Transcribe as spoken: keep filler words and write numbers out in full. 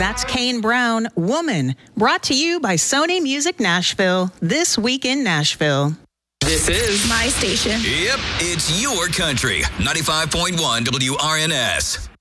That's Kane Brown, Woman, brought to you by Sony Music Nashville, This Week in Nashville. This is my station. Yep, it's your country. ninety-five point one W R N S.